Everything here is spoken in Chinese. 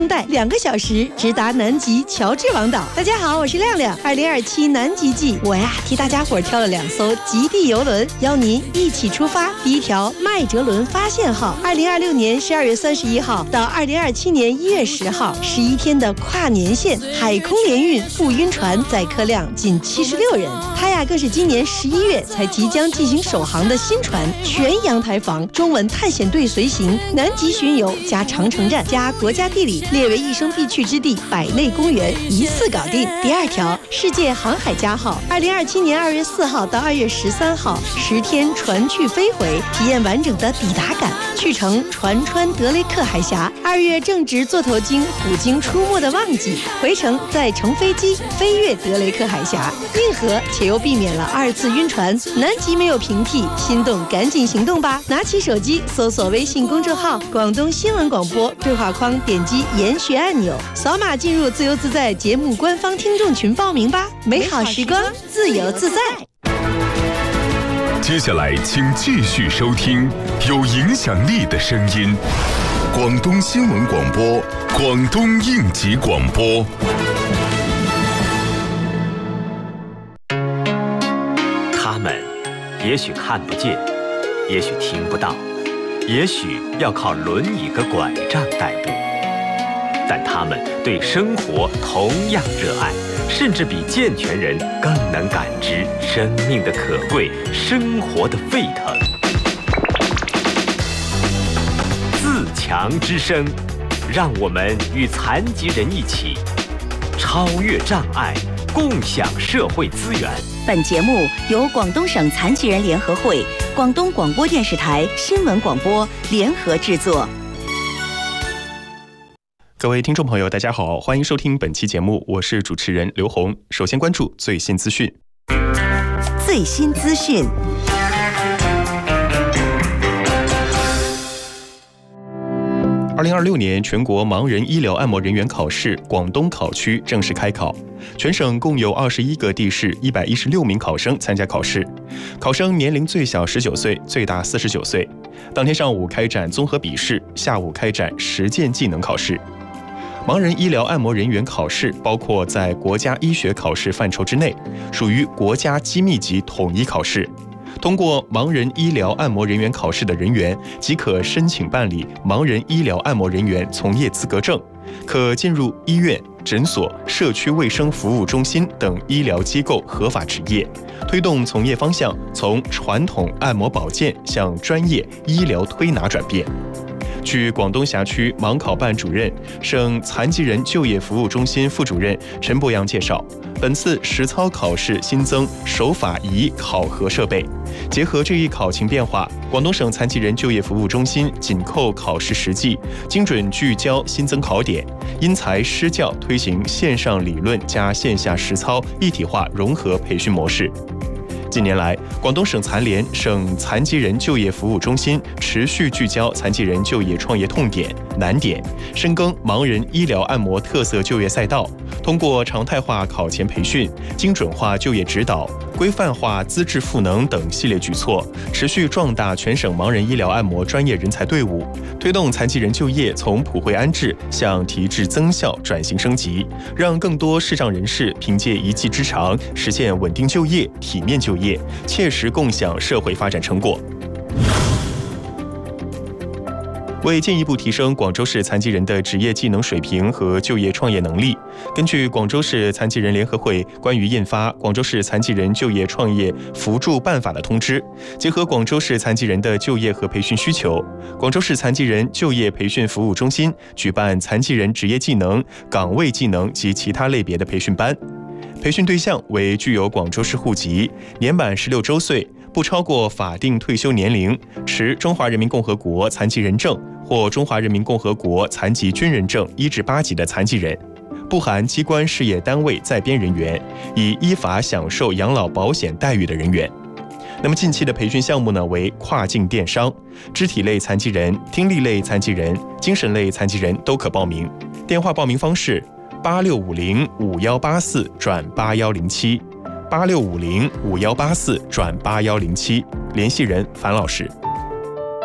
带2个小时直达南极乔治王岛。大家好，我是亮亮。2027南极季，我替大家伙挑了2艘极地游轮，邀您一起出发。第一条麦哲伦发现号，2026年12月31号到2027年1月10号，11天的跨年线海空联运不晕船，载客量近76人。它更是今年11月才即将进行首航的新船，全阳台房，中文探险队随行，南极巡游加长城站加国家地理列为一生必去之地，百类公园一次搞定。第2条世界航海家号，2027年2月4号到2月13号，10天船去飞回，体验完整的抵达感。去程船穿德雷克海峡，2月正值座头鲸、虎鲸出没的旺季，回程再乘飞机飞越德雷克海峡，硬核且又避免了2次晕船。南极没有平替，心动赶紧行动吧！拿起手机搜索微信公众号广东新闻广播，对话框点击研学按钮，扫码进入自由自在节目官方听众群报名吧。美好时光，自由自在。 接下来请继续收听有影响力的声音，广东新闻广播，广东应急广播。 他们也许看不见，也许听不到，也许要靠轮椅和拐杖代步，但他们对生活同样热爱，甚至比健全人更能感知生命的可贵，生活的沸腾。自强之声，让我们与残疾人一起超越障碍，共享社会资源。 本节目由广东省残疾人联合会、广东广播电视台新闻广播联合制作。 各位听众朋友，大家好，欢迎收听本期节目，我是主持人刘红。首先关注最新资讯。 最新资讯。 2026年全国盲人医疗按摩人员考试广东考区正式开考，全省共有21个地市116名考生参加考试，考生年龄最小19岁，最大49岁。当天上午开展综合笔试，下午开展实践技能考试。盲人医疗按摩人员考试包括在国家医学考试范畴之内，属于国家机密级统一考试。通过盲人医疗按摩人员考试的人员即可申请办理盲人医疗按摩人员从业资格证，可进入医院、诊所、社区卫生服务中心等医疗机构合法执业，推动从业方向从传统按摩保健向专业医疗推拿转变。据广东辖区盲考办主任、省残疾人就业服务中心副主任陈博阳介绍，本次实操考试新增手法仪考核设备，结合这一考情变化，广东省残疾人就业服务中心紧扣考试实际，精准聚焦新增考点，因材施教推行线上理论加线下实操一体化融合培训模式。近年来，广东省残联、省残疾人就业服务中心持续聚焦残疾人就业创业痛点、难点，深耕盲人医疗按摩特色就业赛道，通过常态化考前培训、精准化就业指导、规范化资质赋能等系列举措，持续壮大全省盲人医疗按摩专业人才队伍，推动残疾人就业从普惠安置向提质增效转型升级，让更多视障人士凭借一技之长，实现稳定就业、体面就业，切实共享社会发展成果。为进一步提升广州市残疾人的职业技能水平和就业创业能力，根据广州市残疾人联合会关于印发《广州市残疾人就业创业扶助办法》的通知，结合广州市残疾人的就业和培训需求，广州市残疾人就业培训服务中心举办残疾人职业技能、岗位技能及其他类别的培训班。培训对象为具有广州市户籍、年满16周岁、不超过法定退休年龄、持中华人民共和国残疾人证或中华人民共和国残疾军人证1至8级的残疾人，不含机关事业单位在编人员，已依法享受养老保险待遇的人员。那么近期的培训项目呢，为跨境电商、肢体类残疾人、听力类残疾人、精神类残疾人都可报名。电话报名方式86505184-8107，86505184-8107，联系人樊老师。